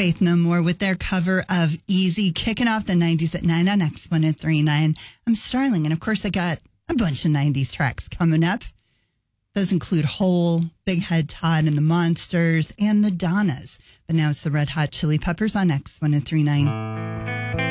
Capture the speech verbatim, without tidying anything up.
Faith No More with their cover of Easy, kicking off the nineties at nine on X one oh three point nine. I'm Starling, and of course I got a bunch of nineties tracks coming up. Those include Hole, Big Head Todd and the Monsters, and the Donnas. But now it's the Red Hot Chili Peppers on X one oh three point nine.